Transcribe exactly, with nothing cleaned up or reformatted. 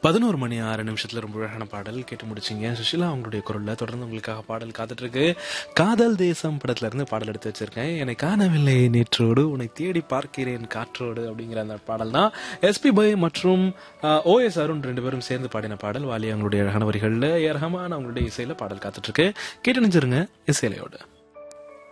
பதினோரு மணி ஆறு நிமிஷத்துல ரொம்ப அழகான பாடல் கேட்டு முடிச்சிங்க. சுஷிலா அவங்களுடைய குரல்ல தொடர்ந்து உங்களுக்காக பாடல் காத்துட்டு இருக்கு. காதல் தேசம் படத்துல இருந்து பாடல் எடுத்து வச்சிருக்கேன். என்னை காணவில்லை நேற்றோடு உன்னை தேடி பார்க்கிறேன் காற்றோடு அப்படிங்கிற அந்த பாடல் தான் எஸ்பி பை மற்றும் ஓ எஸ் அருண் ரெண்டு பேரும் சேர்ந்து பாடின பாடல். வாலி அவங்களுடைய அழகான வரிகள்ல ஏ ரஹ்மான் அவங்களுடைய இசையில பாடல் காத்துட்டு இருக்கு. கேட்டு நினைச்சிருங்க இசையிலையோடு.